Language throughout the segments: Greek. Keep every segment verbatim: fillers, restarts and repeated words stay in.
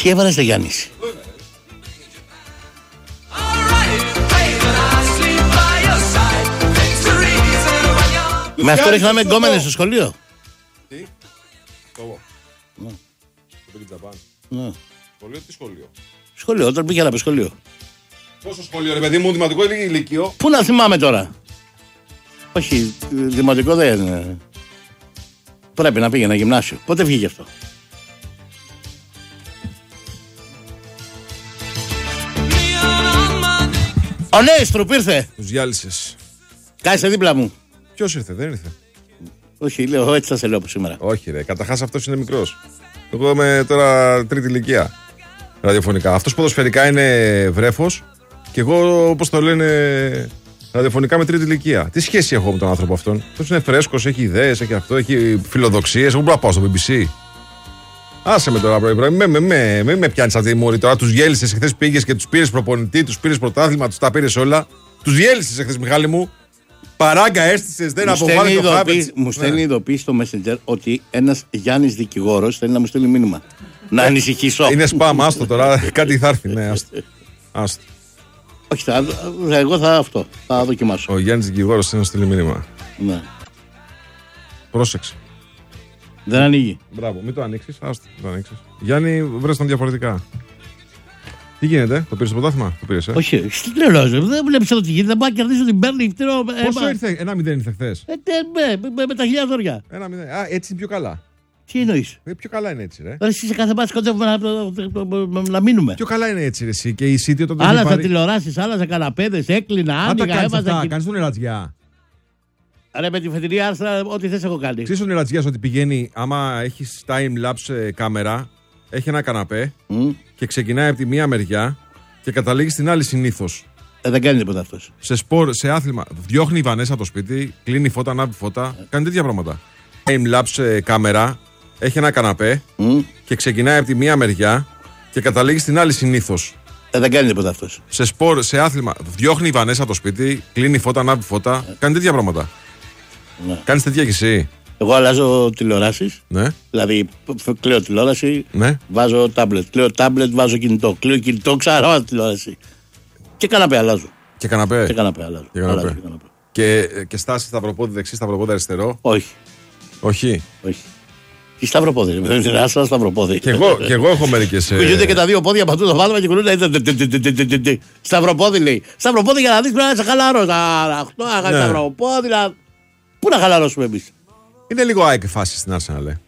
Τι έβαλες, Γιάννης? Με αυτό ρίχναμε γκόμενες στο σχολείο. Τι? Εγώ. Ναι. Το πήγε Τζαπάν. Ναι. Σχολείο, τι σχολείο? Σχολείο, όταν πήγα να σχολείο. Πόσο σχολείο, ρε παιδί μου, δημοτικό ή ηλικείο? Πού να θυμάμαι τώρα. Όχι, δημοτικό δεν είναι. Πρέπει να πήγαινα γυμνάσιο. Πότε βγήκε αυτό? Ο Νέιστρουπ ήρθε. Τους γυάλισες. Κάθισε δίπλα μου. Ποιος ήρθε, δεν ήρθε? Όχι, λέω, έτσι θα σε λέω από σήμερα. Όχι, ρε. Καταρχάς αυτός είναι μικρός. Εγώ είμαι τώρα τρίτη ηλικία. Ραδιοφωνικά. Αυτός ποδοσφαιρικά είναι βρέφος και εγώ, όπως το λένε, ραδιοφωνικά με τρίτη ηλικία. Τι σχέση έχω με τον άνθρωπο αυτόν? Αυτός είναι φρέσκος, έχει ιδέες, έχει αυτό, έχει φιλοδοξίες. Εγώ μπορώ να πάω στο μπι μπι σι. Άσε με τώρα, πρωί-πρωί. Μην με, με, με, με πιάνεις αυτή τη μούρη τώρα. Τους γέλισες εχθές, πήγες και τους πήρες προπονητή, τους πήρες πρωτάθλημα, τους τα πήρες όλα. Τους γέλισες εχθές, Μιχάλη μου. Παράγκα έστησες, δεν αποβάλλει το χάπι. Μου στέλνει ειδοποίηση στο Messenger ότι ένας Γιάννης δικηγόρος θέλει να μου στείλει μήνυμα. Να ανησυχήσω. Είναι σπάμ, άστο τώρα. Κάτι θα έρθει. Ναι, άστο. άστο. Όχι, θα, εγώ θα αυτό. Θα δοκιμάσω. Ο Γιάννης δικηγόρος θέλει να στείλει μήνυμα. Ναι. Πρόσεξε. Δεν ανοίγει. Μπράβο, μην το ανοίξεις. Άστο, μην το ανοίξεις. Γιάννη, βρες τον διαφορετικά. Τι γίνεται, το πήρες το πρωτάθλημα, το πήρες, ε? Όχι, τι λέω, δεν βλέπεις εδώ τι γίνεται. Δεν πάω να κερδίσω την Μπέρνλι. Πόσο ήρθε, ένα μηδέν ήρθε χθες? Ε, με, με, με τα χιλιάδες δωριά. Ένα μηδέν. Α, έτσι είναι πιο καλά. Τι εννοείς? Ε, πιο καλά είναι έτσι, ρε. Τώρα εσύ σε κάθε μάτι κοντεύουμε να, να, να μείνουμε. Πιο καλά είναι έτσι, ρε, εσύ. Και η City όταν. Άλλαζα πάρει... τηλεοράσεις, άλλαζα καναπέδες, έκλεινα, άνοιγα, έβαζα. Κι... Κάνεις τον Ερατζιά. Ρε, με τη φετινή άρθρα, ό,τι θες έχω κάνει. Ξέρεις τον Ερατζιάς ότι πηγαίνει, άμα έχεις time-lapse κάμερα, έχει ένα καναπέ mm. και ξεκινάει από τη μία μεριά και καταλήγει στην άλλη συνήθως. Ε, δεν κάνει τίποτα αυτός. Σε σπορ, σε άθλημα. Διώχνει η Βανέσα από το σπίτι, κλείνει φώτα, ανάβει φώτα, ε. κάνει τέτοια πράγματα. Time-lapse κάμερα, έχει ένα καναπέ mm. και ξεκινάει από τη μία μεριά και καταλήγει στην άλλη συνήθως. Ε, δεν κάνει τίποτα αυτός. Σε σπορ, σε άθλημα. Διώχνει η Βανέσα από το σπίτι, κλείνει φώτα, ανάβει φώτα, ε. κάνει τέτοια πράγματα. Ναι. Κάνεις τέτοια κι εσύ? Εγώ αλλάζω τηλεοράσεις. Ναι. Δηλαδή, κλαίω τηλεόραση, ναι. βάζω τάμπλετ. Κλαίω τάμπλετ, βάζω κινητό. Κλαίω κινητό, ξαναβάζω τηλεόραση. Και καναπέ αλλάζω. Και καναπέ. Και καναπέ αλλάζω. Και, καναπέ. αλλάζω, και, καναπέ. και, και στάση σταυροπόδι δεξί, σταυροπόδι αριστερό. Όχι. Όχι. Όχι. Τι σταυροπόδι, δεν είναι ένα σταυροπόδι. Και εγώ, και εγώ έχω μερικές. Κουνιούνται και τα δύο πόδια παντού το πάτωμα και κουνούνται. Σταυροπόδι λέει. Σταυροπόδι για να δεις πρέπει να είσαι χαλαρός. Αυτό, σταυροπόδι. Πού να χαλαρώσουμε εμείς? Είναι λίγο ΑΕΚ φάση στην Arsenal. Ε.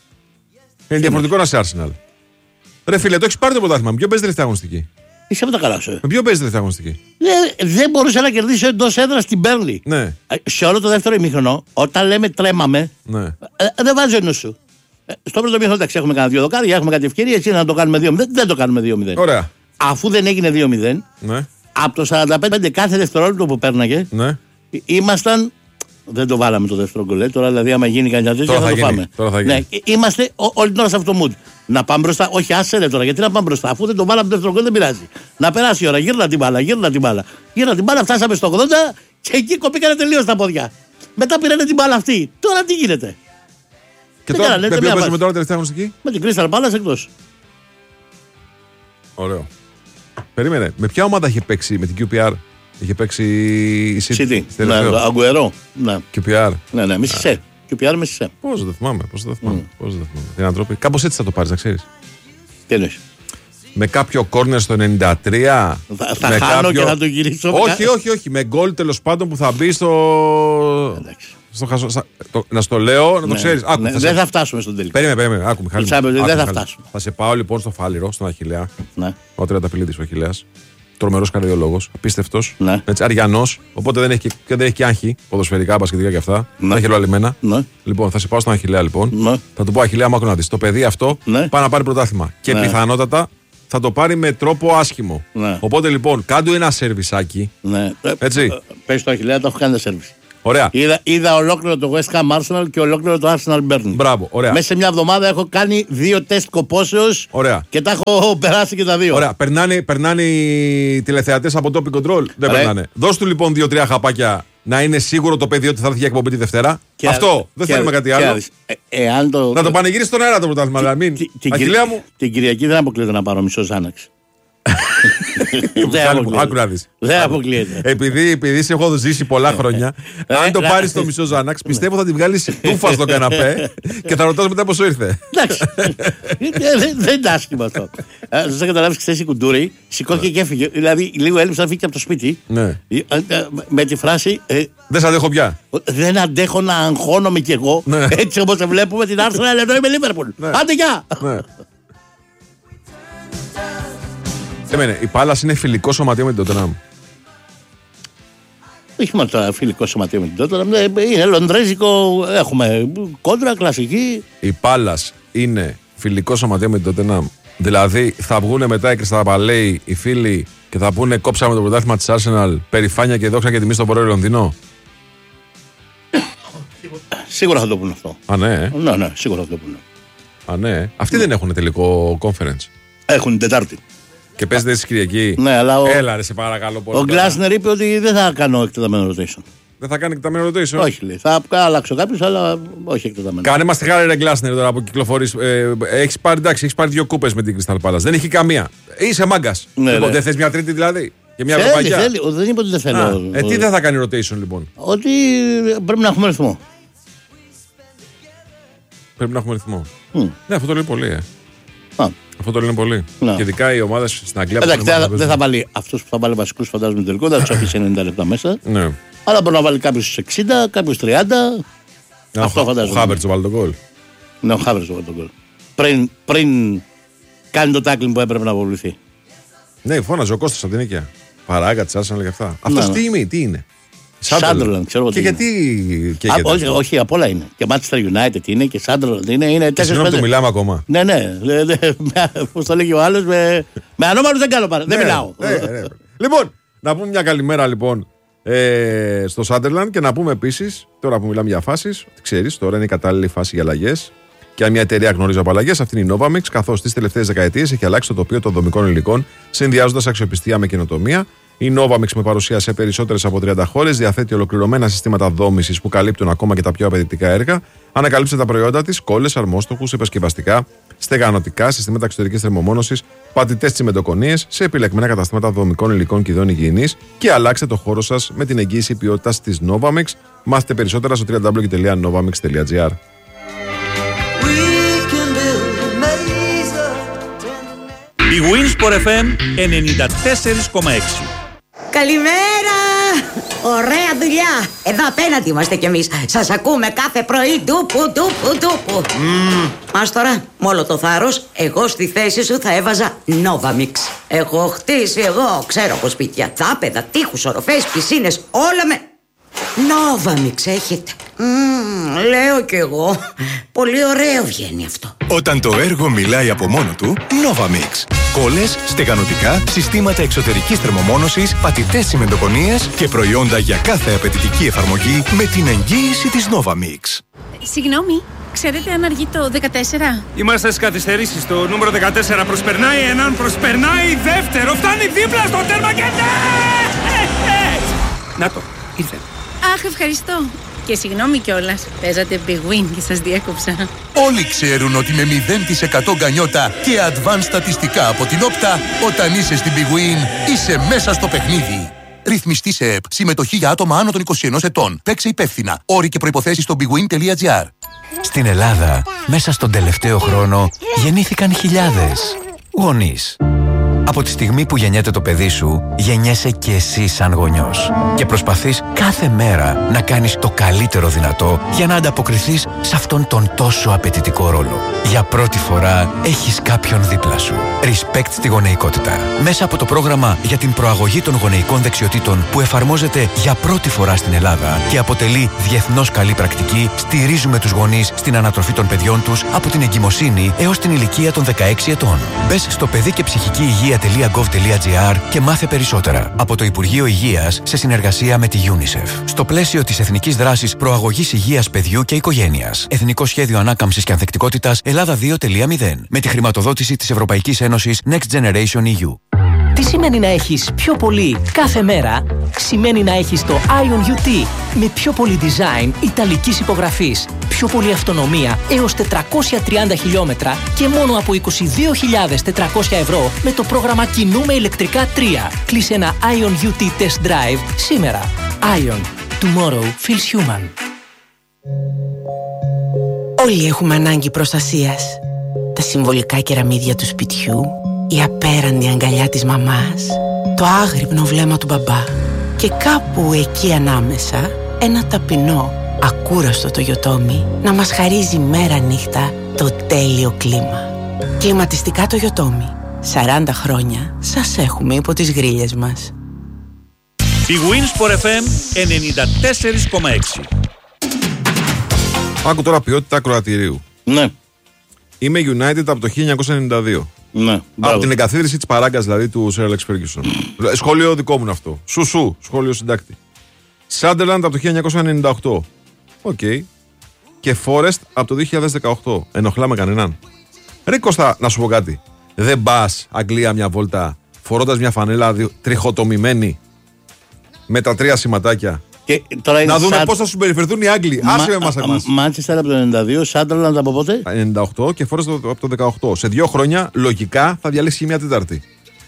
Είναι διαφορετικό να είσαι Arsenal. Ρε φίλε, το έχεις πάρει το πρωτάθλημα. Με ποιο παίζει τελευταία αγωνιστική? Είσαι με τα καλά σου. Με ποιο παίζει τελευταία αγωνιστική? Δεν μπορούσε να κερδίσει εντός έδρας την Μπέρνλι. Ναι. Σε όλο το δεύτερο ημίχρονο, όταν λέμε τρέμαμε, ναι. ε, δεν βάζει ο νου σου. Ε, στο πρώτο ημίχρονο εντάξει, έχουμε κανένα δύο δοκάρια, έχουμε κάτι ευκαιρία. Έτσι να το κάνουμε δύο μηδέν. Δεν το κάνουμε δύο μηδέν. Ωραία. Αφού δεν έγινε δύο μηδέν, ναι. από το σαράντα πέντε κάθε δευτερόλεπτο που πέρναγε, ναι. ήμασταν. Δεν το βάλαμε το δεύτερο γκολ. Τώρα δηλαδή, άμα γίνει κανένα τέτοιο, θα, θα το γίνει. πάμε. Τώρα θα ναι, είμαστε ό, όλη την ώρα σε αυτό το mood. Να πάμε μπροστά. Όχι, άσε ρε τώρα, γιατί να πάμε μπροστά. Αφού δεν το βάλαμε το δεύτερο γκολ, δεν πειράζει. Να περάσει η ώρα, γύρνα την μπάλα, γύρνα την μπάλα. Γύρνα την μπάλα, φτάσαμε στο ογδόντα και εκεί κοπήκανε τελείως τα πόδια. Μετά πήρανε την μπάλα αυτή. Τώρα τι γίνεται? Και τώρα, με ποιο παίζουμε τώρα τελευταία αγωνιστική? Με την Crystal Palace εκτός. Ωραίο. Περίμενε, με ποια ομάδα είχε παίξει, με την κιου πι αρ? Είχε παίξει η City. Ναι, Αγκουερό. Ναι. κιου πι αρ. Ναι, ναι, μισησέ. κιου πι αρ μισησέ. Πώς δεν θυμάμαι, πώς δεν θυμάμαι. Mm. Πώς δεν θυμάμαι. Την ανθρώπη. Κάπως έτσι θα το πάρεις, να ξέρεις. Τι εννοείς? Με κάποιο κόρνερ στο ενενήντα τρία. Θα, θα χάνω κάποιο... και θα το γυρίσω. Όχι, όχι, όχι. Με γκολ τέλος πάντων που θα μπει στο. Εντάξει. Στο χασο... το... Να στο λέω, να το ναι, ξέρεις. Άκου, ναι, θα δεν σε... θα φτάσουμε στον τελικό. Περίμενε, περίμενε. Άκου, Μιχάλη. Άκου, δεν θα φτάσουμε. Θα σε πάω λοιπόν στο Φάληρο, στον Αχιλλέα. Ναι. Ο Τριανταφυλλίδης ο Αχιλλέας. Τρομερός καρδιολόγος, απίστευτος. Ναι. Αριανός, οπότε δεν έχει, και, δεν έχει και άγχη ποδοσφαιρικά, μπασκετικά και αυτά. Ναι. Δεν έχει λαλημένα. Ναι. Λοιπόν, θα σε πάω στον Αχιλλέα λοιπόν. Ναι. Θα του πω Αχιλλέα, μ' άκου να δεις. Το παιδί αυτό ναι. πάει να πάρει πρωτάθλημα. Και ναι. πιθανότατα θα το πάρει με τρόπο άσχημο. Ναι. Οπότε λοιπόν, κάντου ένα σερβισάκι. Ναι. Έτσι. Πες το Αχιλλέα, το έχω κάνει τα σερβις. Ωραία. Είδα, είδα ολόκληρο το West Ham Arsenal και ολόκληρο το Arsenal Burnley. Μπράβο, ωραία. Μέσα σε μια εβδομάδα έχω κάνει δύο τεστ κοπόσεως. Ωραία. Και τα έχω περάσει και τα δύο. Ωραία. Περνάνε, περνάνε οι τηλεθεατές από Topic Control. Δεν Ωραία. περνάνε. Δώσ' του λοιπόν δύο-τρία χαπάκια να είναι σίγουρο το παιδί ότι θα έρθει για εκπομπή τη Δευτέρα. Και Αυτό. α, δεν και θέλουμε α, κάτι και άλλο. α, ε, εάν το... Να το πανηγυρίσει στον αέρα το πρωτάθλημα. Να μην. Την, Αχιλλέα μου. την Κυριακή δεν αποκλείεται να πάρω μισό Ζάναξ. Άκου να δεις. Δεν αποκλείεται. Επειδή, επειδή σε έχω ζήσει πολλά χρόνια, αν το πάρεις το μισό Ζάναξ, πιστεύω θα τη βγάλεις τούφα στο καναπέ και θα ρωτάς μετά πόσο ήρθε. Εντάξει. Δεν είναι άσχημο αυτό. Σας έχω καταλάβει χθες η Κουντούρη σηκώθηκε και έφυγε. Δηλαδή λίγο έλειψε να φύγει από το σπίτι. Με τη φράση. Δεν σ' αντέχω πια. Δεν αντέχω να αγχώνομαι κι εγώ. Έτσι όπως βλέπουμε την Arsenal ενώ είμαι Λίβερπουλ. Άντε γεια! Εμένα, η Πάλας είναι φιλικό σωματείο με την Τότεναμ. Όχι μόνο το φιλικό σωματείο με την Τότεναμ. Είναι λονδρέζικο. Έχουμε κόντρα, κλασική. Η Πάλας είναι φιλικό σωματείο με την Τότεναμ. Δηλαδή θα βγουν μετά οι Κρυσταπαλαίοι οι φίλοι και θα πούνε κόψαμε το πρωτάθλημα της Arsenal, περηφάνεια και δόξα και τιμή στο Βόρειο Λονδίνο. Σίγουρα θα το πούνε αυτό. Α, ναι. Ναι, ναι, σίγουρα θα το πούνε. Α, ναι. Αυτοί δεν έχουν τελικό conference. Έχουν την Τετάρτη. Και παίζετε εσείς Κυριακή. Ναι, αλλά ο... Έλα ρε, σε παρακαλώ πολύ. Ο Γκλάσνερ είπε ότι δεν θα κάνω εκτεταμένο rotation. Δεν θα κάνει εκτεταμένο rotation. Όχι, λέει. Θα αλλάξω κάποιους, αλλά όχι εκτεταμένο. Κάνε μας τη χάρη ρε Γκλάσνερ τώρα που κυκλοφορείς. Ε, έχεις πάρει, εντάξει, έχεις πάρει δύο κούπες με την Crystal Palace. Δεν έχει καμία. Είσαι μάγκας. Ναι, λοιπόν, ναι. δεν θες μια τρίτη δηλαδή. Και μια θέλει, ευρωπαϊκιά. θέλει. Δεν είπε ότι δεν θέλω. Α, ε, τι δεν θα κάνει rotation λοιπόν. Ότι πρέπει να έχουμε ρυθμό. Πρέπει να έχουμε ρυθμό. Mm. Ναι, αυτό το λέει πολύ, ε. Α. Αυτό το λένε πολύ. Ναι. Και ειδικά οι ομάδες στην Αγγλία. Εντάξει, δεν θα, θα βάλει αυτός που θα βάλει βασικούς, φαντάζομαι τελικό, θα του αφήσει ενενήντα λεπτά μέσα. Ναι. Αλλά μπορεί να βάλει κάποιους στους εξήντα, κάποιους τριάντα. Να, αυτό ο, φαντάζομαι. Ο Χάβερτς βάλει τον γκολ. Ναι, ο Χάβερτς βάλει τον γκολ. Πριν, πριν κάνει το τάκλινγκ που έπρεπε να αποβληθεί. Ναι, φώναζε ο Κώστας από την Νίκαια. Παράγκα τη Arsenal και αυτά. Αυτό ναι. τι είναι, τι είναι. Sunderland, ξέρω εγώ. Και γιατί. Α, όχι, όχι, απ' όλα είναι. Και Manchester United είναι και Sunderland είναι. είναι και συγγνώμη, το μιλάμε ακόμα. Ναι, ναι. Πώς το λέγει ο άλλος, με, με ανώμαλους δεν κάνω παρά. Ναι, δεν μιλάω. Ναι, ναι. Λοιπόν, να πούμε μια καλημέρα λοιπόν ε, στο Sunderland και να πούμε επίσης, τώρα που μιλάμε για φάσεις, ότι ξέρεις, τώρα είναι η κατάλληλη φάση για αλλαγές. Και αν μια εταιρεία γνωρίζει από αλλαγές, αυτή είναι η Novamix, καθώς τις τελευταίες δεκαετίες έχει αλλάξει το τοπίο των δομικών υλικών, συνδυάζοντας αξιοπιστία με καινοτομία. Η Novamix με παρουσία σε περισσότερες από τριάντα χώρες διαθέτει ολοκληρωμένα συστήματα δόμησης που καλύπτουν ακόμα και τα πιο απαιτητικά έργα. Ανακαλύψτε τα προϊόντα της, κόλλες, αρμόστοχους, υπεσκευαστικά, στεγανοτικά, συστήματα εξωτερικής θερμομόνωσης, πατητές τσιμεντοκονίες σε επιλεγμένα καταστήματα δομικών υλικών και ειδών υγιεινής και αλλάξτε το χώρο σας με την εγγύηση ποιότητας της Novamix. Μάθετε περισσότερα στο double-u double-u double-u τελεία novamix τελεία gr. Η Winsport εφ εμ ενενήντα τέσσερα κόμμα έξι. Καλημέρα! Ωραία δουλειά! Εδώ απέναντι είμαστε κι εμείς. Σας ακούμε κάθε πρωί ντούπου, ντούπου, ντούπου. Mm. Ας τώρα, με όλο το θάρρος, εγώ στη θέση σου θα έβαζα Novamix. Έχω χτίσει εγώ, ξέρω από σπίτια, τάπεδα, τείχους, οροφές, πισίνες, όλα με... Novamix έχετε. Mm, λέω κι εγώ. Πολύ ωραίο βγαίνει αυτό. Όταν το έργο μιλάει από μόνο του, Novamix. Κόλλες, στεγανοτικά, συστήματα εξωτερικής θερμομόνωσης, πατητές τσιμεντοκονίες και προϊόντα για κάθε απαιτητική εφαρμογή με την εγγύηση της Novamix. Συγγνώμη, ξέρετε αν αργεί το δεκατέσσερα? Είμαστε στις καθυστερήσεις. Το νούμερο δεκατέσσερα προσπερνάει, έναν προσπερνάει, δεύτερο φτάνει δίπλα στο τέρμα και ναι! Να το, ήρθε. Αχ, ευχαριστώ. Και συγγνώμη κιόλας, παίζατε big win και σας διέκοψα. Όλοι ξέρουν ότι με μηδέν τοις εκατό γκανιότα και advanced στατιστικά από την Όπτα, όταν είσαι στην big win, είσαι μέσα στο παιχνίδι. Ρυθμιστή σε ΕΠ. Συμμετοχή για άτομα άνω των είκοσι ενός ετών. Παίξε υπεύθυνα. Όροι και προϋποθέσεις στο big win τελεία gr. Στην Ελλάδα, μέσα στον τελευταίο χρόνο, γεννήθηκαν χιλιάδες γονείς. Από τη στιγμή που γεννιέται το παιδί σου, γεννιέσαι και εσύ σαν γονιός. Και προσπαθείς κάθε μέρα να κάνεις το καλύτερο δυνατό για να ανταποκριθείς σε αυτόν τον τόσο απαιτητικό ρόλο. Για πρώτη φορά έχεις κάποιον δίπλα σου. Respect στη γονεϊκότητα. Μέσα από το πρόγραμμα για την προαγωγή των γονεϊκών δεξιοτήτων που εφαρμόζεται για πρώτη φορά στην Ελλάδα και αποτελεί διεθνώς καλή πρακτική, στηρίζουμε τους γονείς στην ανατροφή των παιδιών τους από την εγκυμοσύνη έως την ηλικία των δεκαέξι ετών. Μπες στο παιδί και ψυχική υγεία τελεία γκοβ τελεία τζι άρ και μάθε περισσότερα. Από το Υπουργείο Υγείας σε συνεργασία με τη UNICEF. Στο πλαίσιο της Εθνικής Δράσης Προαγωγής Υγείας Παιδιού και Οικογένειας. Εθνικό Σχέδιο Ανάκαμψης και Ανθεκτικότητας Ελλάδα δύο τελεία μηδέν. Με τη χρηματοδότηση της Ευρωπαϊκής Ένωσης Next Generation ι γιου. Τι σημαίνει να έχεις πιο πολύ κάθε μέρα? Σημαίνει να έχεις το Ion γιου τι με πιο πολύ design ιταλικής υπογραφής, πιο πολύ αυτονομία έως τετρακόσια τριάντα χιλιόμετρα και μόνο από είκοσι δύο χιλιάδες τετρακόσια ευρώ με το πρόγραμμα Κινούμε ηλεκτρικά τρία. Κλείσε ένα Ion γιου τι Test Drive σήμερα. Ion. Tomorrow feels human. Όλοι έχουμε ανάγκη προστασίας. Τα συμβολικά κεραμίδια του σπιτιού, η απέραντη αγκαλιά της μαμάς, το άγρυπνο βλέμμα του μπαμπά και κάπου εκεί ανάμεσα ένα ταπεινό, ακούραστο το Yotomi να μας χαρίζει μέρα νύχτα το τέλειο κλίμα. Κλιματιστικά το Yotomi. σαράντα χρόνια σας έχουμε υπό τις γρίλες μας. Η Winsport εφ εμ ενενήντα τέσσερα κόμμα έξι. Άκου τώρα ποιότητα ακροατηρίου. Ναι. Είμαι United από το χίλια εννιακόσια ενενήντα δύο. Ναι. Από την εγκαθίδρυση της παράγκας δηλαδή του Sir Alex Ferguson. Σχόλιο δικό μου είναι αυτό. Σουσού, σχόλιο συντάκτη. Sunderland από το χίλια εννιακόσια ενενήντα οκτώ. Οκ. Okay. Και Forest από το δύο χιλιάδες δεκαοκτώ. Ενοχλάμε κανέναν? Ρε Κώστα, να σου πω κάτι. Δεν πας Αγγλία μια βόλτα φορώντας μια φανέλα τριχοτομημένη με τα τρία σηματάκια? Και τώρα να δούμε σαν... πώς θα σου συμπεριφερθούν οι Άγγλοι. Μα... Άσε με μας εμάς. Manchester από το ενενήντα δύο, Sunderland από πότε? ενενήντα οκτώ και Forest από το δεκαοκτώ. Σε δύο χρόνια λογικά θα διαλέξει μια Τετάρτη.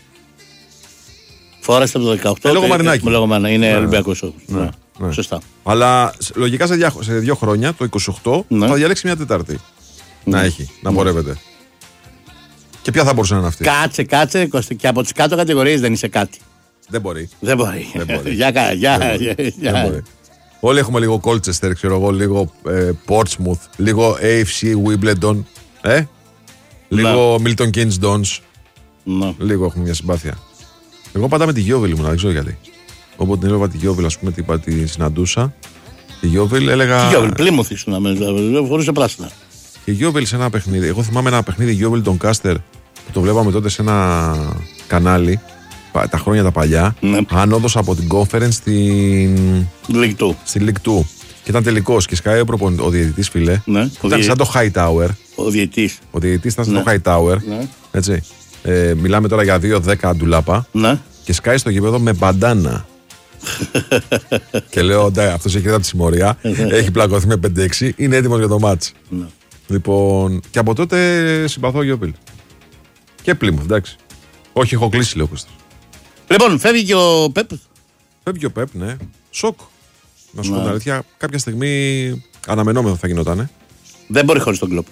Forest από το δεκαοκτώ. Ε, λόγω Μαρινάκη. Λόγω Μαρινάκη. Είναι ναι. Ολυμπιακός. Ναι. Ναι. Ναι. Σωστά. Αλλά λογικά σε, δια... σε δύο χρόνια, το είκοσι οκτώ, ναι. θα διαλέξει μια Τετάρτη. Ναι. Να έχει, να πορεύεται. Ναι. Και ποια θα μπορούσε να είναι αυτή? Κάτσε, κάτσε. Και από τις κάτω κατηγορίες δεν είσαι κάτι. Δεν μπορεί. Δεν μπορεί. Δεν μπορεί. για, για, δεν μπορεί. για. Δεν μπορεί. Όλοι έχουμε λίγο Colchester, ξέρω εγώ, λίγο ε, Portsmouth, λίγο έι εφ σι Wimbledon, ε? λίγο ναι. Milton Keynes Dons. Ναι. Λίγο έχουμε μια συμπάθεια. Εγώ πάντα με τη Γιώβιλ ήμουν, δεν ξέρω γιατί. Όποτε την έλεγα τη Γιώβιλ, ας πούμε, τι, τη συναντούσα. Τη Γιώβιλ έλεγα. Τη Γιώβιλ, Πλήμουθ ήσουν, φορούσε πράσινα. Η Γιώβιλ σε ένα παιχνίδι. Εγώ θυμάμαι ένα παιχνίδι Γιώβιλ τον Κάστερ που το βλέπαμε τότε σε ένα κανάλι. Τα χρόνια τα παλιά, ναι. Ανώδος από την Conference στην League δύο. Στη League δύο. Και ήταν τελικός και σκάει ο, προπον... ο διαιτητής, φίλε. Ναι. Ήταν διαιτητής. Σαν το High Tower. Ο διαιτητής. Ο διαιτητής ήταν σαν ναι. το High Tower. Ναι. Έτσι. Ε, μιλάμε τώρα για δύο δέκα ντουλάπα. Ναι. Και σκάει στο γήπεδο με μπαντάνα. Και λέω, ναι, αυτός έχει έρθει από τη συμμορία. Έχει πλακωθεί με πέντε έξι. Είναι έτοιμος για το μάτς. Ναι. Λοιπόν, και από τότε συμπαθώ Γιώπιλ. Και Πλήμουθ, εντάξει. Όχι, έχω κλείσει, λέω Κώστας. Λοιπόν, φεύγει και ο Πεπ. Φεύγει και ο Πεπ, ναι. Σοκ. Να σου πω την αλήθεια, κάποια στιγμή αναμενόμενο θα γινότανε. Δεν μπορεί χωρίς τον Κλοπ.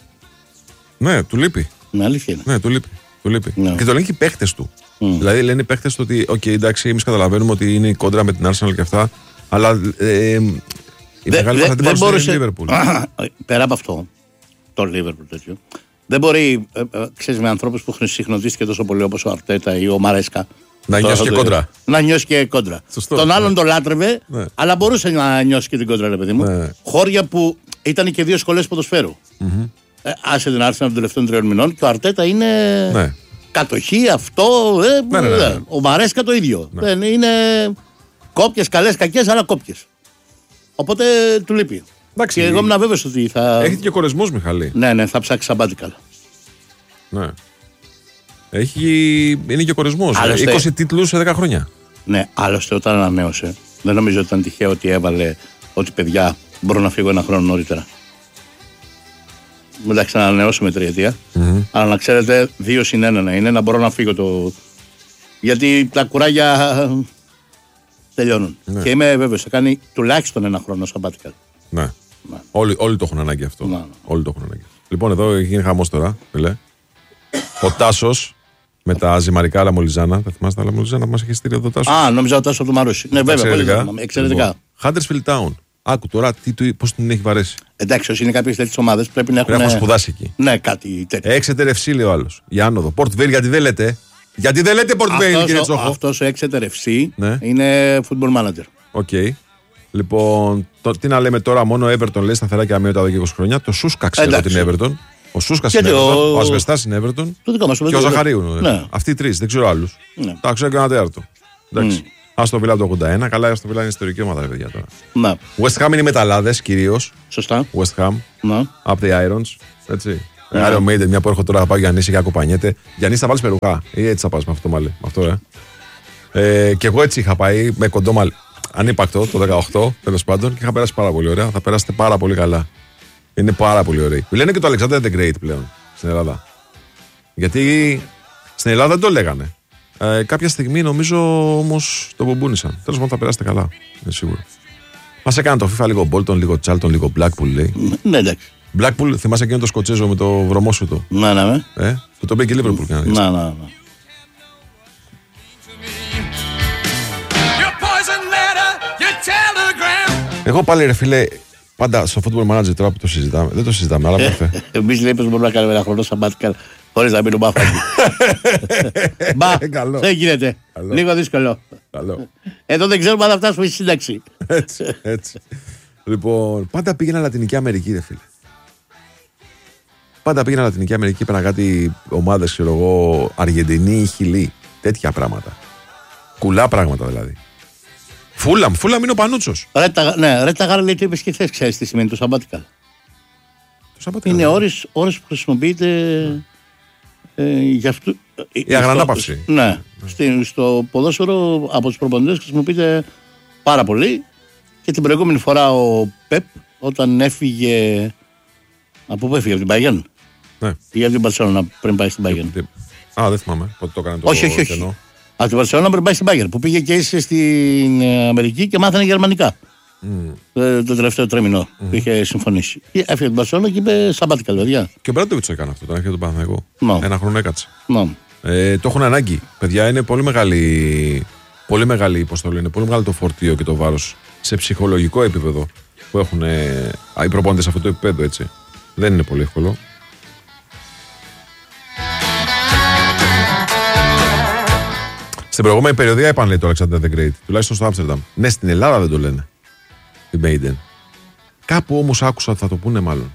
Ναι, του λείπει. Ναι, αλήθεια είναι. Ναι, του λείπει. Του λείπει. Ναι. Και το λένε και οι παίχτες του. Mm. Δηλαδή λένε οι παίχτες του ότι, οκ, okay, εντάξει, εμείς καταλαβαίνουμε ότι είναι η κόντρα με την Arsenal και αυτά, αλλά ε, η δε, μεγάλη δε, μας αντίπαλος μπορούσε... είναι η Liverpool. Πέρα από αυτό, το Liverpool τέτοιο, δεν μπορεί, ε, ε, ξέρεις, με ανθρώπους που συχνοτίστηκε τόσο πολύ όπως ο Αρτέτα ή ο Μαρέσκα, να νιώσει και κόντρα. Να νιώσει και κόντρα. Σωστό, τον άλλον ναι. τον λάτρευε, ναι. αλλά μπορούσε να νιώσει και την κόντρα, ρε παιδί μου. Ναι. Χώρια που ήταν και δύο σχολές ποδοσφαίρου. Mm-hmm. Ε, άσε την Arsenal των τελευταίων τριών μηνών και ο Αρτέτα είναι ναι. κατοχή, αυτό. Ε, ναι, ναι, ναι, ναι. Ο Μαρέσκα το ίδιο. Ναι. Ε, είναι κόπιες, καλές, κακές, αλλά κόπιες. Οπότε του λείπει. Εντάξει, και εγώ ήμουν βέβαιος ότι θα. Έχει και κορεσμός, Μιχαλή. Ναι, ναι, θα ψάξει sabbatical. Ναι. Έχει... Είναι και κορεσμός. Άλλωστε... είκοσι τίτλους σε δέκα χρόνια. Ναι, άλλωστε όταν ανανέωσε, δεν νομίζω ότι ήταν τυχαίο ότι έβαλε ότι παιδιά μπορώ να φύγω ένα χρόνο νωρίτερα. Εντάξει, να ανανεώσουμε τριετία. Mm-hmm. Αλλά να ξέρετε, δύο συν ένα να είναι, να μπορώ να φύγω το. Γιατί τα κουράγια τελειώνουν. Ναι. Και είμαι βέβαιος, θα κάνει τουλάχιστον ένα χρόνο sabbatical. Ναι. ναι. Όλοι, όλοι το έχουν ανάγκη αυτό. Ναι, ναι. Όλοι το έχουν ανάγκη. Λοιπόν, εδώ γίνει χαμός τώρα, φίλε. Ο Τάσος με τα ζυμαρικά Λαμολιζάνα. Θα θυμάστε τα Λαμολιζάνα που μας έχει στείλει εδώ ο Τάσος. Α, νόμιζα ο Τάσος από το Μαρούσι. Ναι, βέβαια, εξαιρετικά. Πολύ εξαιρετικά. Huddersfield Town. Άκου τώρα πώς την έχει βαρέσει. Εντάξει, όσοι είναι κάποιες τέτοιες ομάδες πρέπει να έχουν. Πρέπει να έχουν σπουδάσει εκεί. Ναι, κάτι τέτοιο. Exeter εφ σι λέει ο άλλος. Για άνοδο. Port Vale, γιατί δεν λέτε. Γιατί δεν λέτε Port Vale, κύριε Τσόχο. Αυτός ο Exeter εφ σι ναι. είναι football manager. Οκ. Okay. Λοιπόν, το, τι να λέμε τώρα, μόνο Everton λέει σταθερά και αμύωτα εδώ και είκοσι χρόνια. Το Σούσκα ξέρω την Everton. Ο Σούσκας είναι Everton, ο, ο Ασβεστάς είναι Everton και ο Ζαχαρίου. Ναι. Αυτοί οι τρεις, δεν ξέρω άλλους. Ναι. Τα ξέρω και ένα τέταρτο. Εντάξει. Mm. Άστον Βίλα το ογδόντα ένα, καλά, η Άστον Βίλα είναι ιστορική ομάδα, παιδιά τώρα. Ναι. West Ham είναι μεταλλάδες κυρίως. Σωστά. West Ham. Ναι. Up the Irons. Έτσι. Ναι. Iron Maiden, μια που έρχομαι τώρα θα πάω Γιάννη και ακουπανιέται. Γιάννη θα βάλεις περουκά ή έτσι θα πας με αυτό το μαλλί. Αυτό, ε. ε. Και εγώ έτσι είχα πάει με κοντό μαλλί. Ανύπακτο το δεκαοκτώ, τέλος πάντων, και είχα περάσει πάρα πολύ ωραία. Θα περάσετε πάρα πολύ καλά. Είναι πάρα πολύ ωραίοι. Λένε και το Alexander the Great πλέον στην Ελλάδα. Γιατί στην Ελλάδα δεν το λέγανε. Ε, κάποια στιγμή νομίζω όμως το μπουμπούνισαν. Τέλος πάντων θα περάσετε καλά. Είναι σίγουρο. Μας έκανε το FIFA λίγο Bolton, λίγο Charlton, λίγο Blackpool λέει. Ναι, εντάξει. Blackpool, θυμάσαι εκείνο το Σκοτσέζο με το βρωμόσουτο. Ναι, ναι, ναι. Ε, το το είπε και η Liverpool. Ναι, ναι, ναι. Εγώ πάλι ρε φίλε, πάντα στο Football Manager τώρα που το συζητάμε, δεν το συζητάμε, αλλά ποτέ. Εμείς λέει πως μπορούμε να κάνουμε ένα χρόνο σαμπάτικα χωρίς να μείνουμε άφαντοι. Μπα, δεν γίνεται. Λίγο δύσκολο. Εδώ δεν ξέρουμε αν θα φτάσουμε στη σύνταξη. Έτσι, έτσι. Λοιπόν, πάντα πήγαινα Λατινική Αμερική ρε φίλε. Πάντα πήγαινα Λατινική Αμερική, πέρα κάτι ομάδες, ξέρω εγώ, Αργεντινή, Χιλή, τέτοια πράγματα. Κουλά πράγματα δηλαδή. Φούλαμ, Φούλαμ είναι ο Πανούτσος. Ναι, ρε τα γάρα λέει το είπες και θες, ξέρεις τι σημαίνει το sabbatical. Το sabbatical είναι ώρες, ώρες που χρησιμοποιείται ε, για αυτού. Η αγρανάπαυση. Ναι, στο, στο ποδόσφαιρο από τους προπονητές χρησιμοποιείται πάρα πολύ και την προηγούμενη φορά ο Πεπ όταν έφυγε, από πού έφυγε, από την Bayern. Ναι. Ή από την Barcelona πριν πάει στην Bayern. Α, δεν θυμάμαι πότε το έκανε το όχι, όχι, όχι. Από την Barcelona πριν πάει στην Bayern που πήγε και είσαι στην Αμερική και μάθανε γερμανικά. Mm. Το, το τελευταίο τρίμηνο mm. που είχε συμφωνήσει. Έφυγε από την Barcelona και είπε sabbatical, παιδιά. Και ο Μπράντοβιτς το έκανε αυτό, τον έφυγε τον Παναθηναϊκό. No. Ένα χρόνο έκατσε. No. Ε, το έχουν ανάγκη. Παιδιά, είναι πολύ μεγάλη, πολύ μεγάλη, πώς το λένε, πολύ μεγάλο το φορτίο και το βάρος σε ψυχολογικό επίπεδο που έχουν ε, οι προπονητές σε αυτό το επίπεδο, έτσι. Δεν είναι πολύ εύκολο. Στην προηγούμενη περιοδία είπαν λέει το Alexander the Great, τουλάχιστον στο Άμστερνταμ. Ναι, στην Ελλάδα δεν το λένε. Την Maiden. Κάπου όμως άκουσα ότι θα το πούνε μάλλον.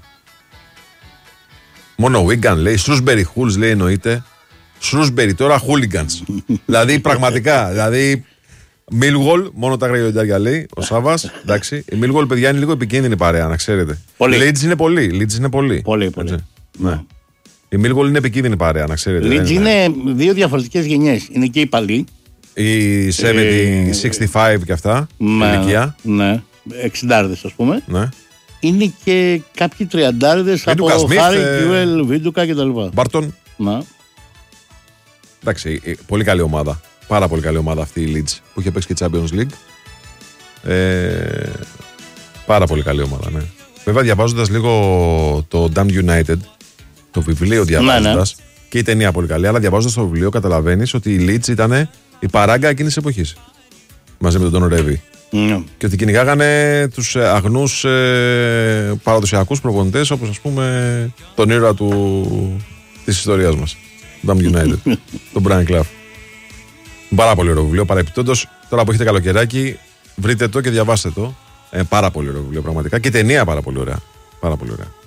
Μόνο Wigan λέει, Shrewsbury Hools λέει εννοείται. Shrewsbury τώρα Hooligans. Δηλαδή πραγματικά, δηλαδή Millwall, μόνο τα γραγιοντάρια λέει, ο Σάβας. Εντάξει, η Millwall παιδιά είναι λίγο επικίνδυνη παρέα, να ξέρετε. Πολύ. Leeds είναι πολύ. Leeds είναι πολύ. Πολύ, πολύ. Ναι. Η Millwall είναι επικίνδυνη παρέα, να ξέρετε. Leeds είναι δύο διαφορετικές γενιές. Είναι και οι παλιοί. Η εβδομήντα, ε, εξήντα πέντε και αυτά. Ναι, ηλικία. Ναι. εξηντάριδες ας πούμε. Ναι. Είναι και κάποιοι τριαντάριδες από Χάρη, Κιούελ, Βίντουκα κτλ. Μπάρτον. Ναι. Εντάξει, πολύ καλή ομάδα. Πάρα πολύ καλή ομάδα αυτή η Leeds που είχε παίξει και Champions League. Ε, πάρα πολύ καλή ομάδα, ναι. Βέβαια, διαβάζοντας λίγο το Damn United, το βιβλίο διαβάζοντας, ναι, ναι, και η ταινία πολύ καλή, αλλά διαβάζοντας το βιβλίο καταλαβαίνεις ότι η Leeds ήταν η παράγκα εκείνης της εποχής. Μαζί με τον Τον Ρέβι. Mm. Και ότι κυνηγάγανε τους αγνούς ε, παραδοσιακούς προπονητές όπως ας πούμε τον ήρωα του, της ιστορίας μας. Damn United. Τον Brian Clough. Πάρα πολύ ωραίο βιβλίο. Παρεπιπτόντως, τώρα που έχετε καλοκαιράκι, βρείτε το και διαβάστε το. Ε, πάρα πολύ ωραίο βιβλίο, πραγματικά. Και ταινία πάρα πολύ ωραία. Πάρα πολύ ωραία.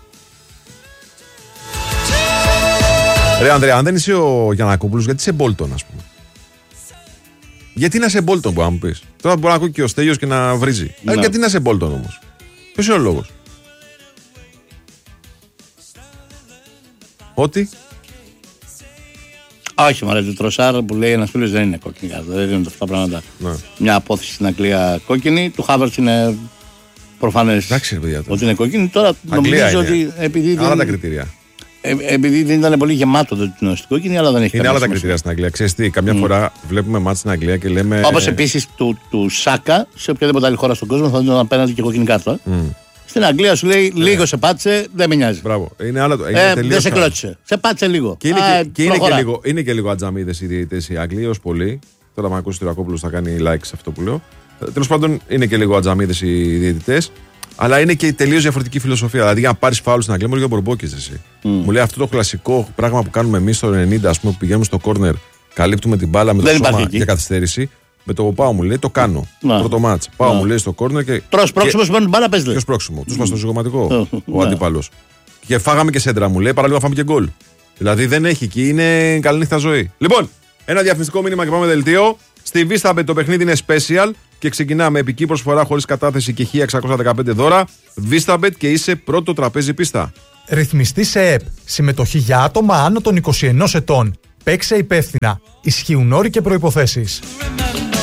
Ρε Ανδρέα, αν δεν είσαι ο Γιαννακόπουλος, γιατί είσαι Bolton, ας πούμε. Γιατί να είσαι Bolton, μπορεί να μου πεις. Τώρα μπορεί να ακούει και ο Στέλιος και να βρίζει. Ναι. Γιατί να είσαι Bolton όμως. Ποιος είναι ο λόγος. Ότι. Όχι, μωρέ, το Τροσάρ που λέει ένας φίλος δεν είναι κόκκινη κάρτα. Δεν δίνονται αυτά τα πράγματα. Ναι. Μια απόθεση στην Αγγλία κόκκινη. Του Χάβερτς είναι προφανές ότι είναι κόκκινη. Τώρα Αγγλία νομίζω είναι. Ότι επειδή. Άλλα δεν... τα κριτήρια. Ε, επειδή δεν ήταν πολύ γεμάτο το την κόκκινη, αλλά δεν έχει. Είναι άλλα τα κριτήρια στην Αγγλία. Ξέρεις τι, καμιά mm. φορά βλέπουμε μάτς στην Αγγλία και λέμε. Όπως επίσης του, του Σάκα σε οποιαδήποτε άλλη χώρα στον κόσμο θα δίνουν απέναντι και κόκκινη κάρτα. Mm. Στην Αγγλία σου λέει λίγο σε πάτησε, δεν με νοιάζει. Μπράβο. Είναι άλλο, είναι ε, δεν σε κλώτησε. Σε πάτησε λίγο. Και είναι, Α, και, και, είναι και λίγο, είναι και λίγο ατζαμίδες οι διαιτητές οι Άγγλοι, ως πολύ. Τώρα με ακούσει ο Τυρακόπουλος θα κάνει like σε αυτό που λέω. Τέλος πάντων είναι και λίγο ατζαμίδες οι διαιτητές. Αλλά είναι και τελείως διαφορετική φιλοσοφία. Δηλαδή, για να πάρεις φάουλ στην Αγγλία, μου λέει ο Μπορμπόκης εσύ. Mm. Μου λέει αυτό το κλασικό πράγμα που κάνουμε εμείς το ενενήντα, ας πούμε, που πηγαίνουμε στο corner, καλύπτουμε την μπάλα με το δεν σώμα για καθυστέρηση. Με το πάω μου λέει το κάνω. Να. Πρώτο μάτς. Πάω να. μου λέει στο corner και. Τρως πρόξιμο, και... την μπάλα, πες λέει. Ποιος πρόξιμο, του σπάς στο ζυγωματικό ο αντίπαλος. Και φάγαμε και σέντρα, μου λέει, παραλίγο φάμε και γκολ. Δηλαδή δεν έχει εκεί, είναι καλή νύχτα ζωή. Λοιπόν, ένα διαφημιστικό μήνυμα και πάμε δελτίο. Στη VistaBet το παιχνίδι είναι special και ξεκινάμε επική προσφορά χωρίς κατάθεση και χίλια εξακόσια δεκαπέντε δώρα. VistaBet και είσαι πρώτο τραπέζι πίστα. Ρυθμιστή σε ΕΠ. Συμμετοχή για άτομα άνω των είκοσι ενός ετών. Παίξε υπεύθυνα. Ισχύουν όροι και προϋποθέσεις.